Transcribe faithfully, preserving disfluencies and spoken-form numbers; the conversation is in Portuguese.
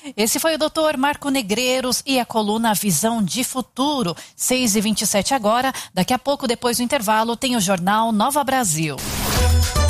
Esse foi o doutor Marco Negreiros e a coluna Visão de Futuro. seis e vinte e sete agora. Daqui a pouco, depois do intervalo, tem o Jornal Nova Brasil.